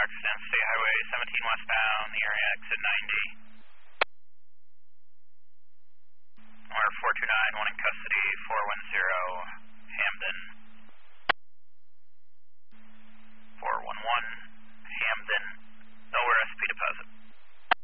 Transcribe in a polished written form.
extends State Highway 17 westbound, the area exit 90.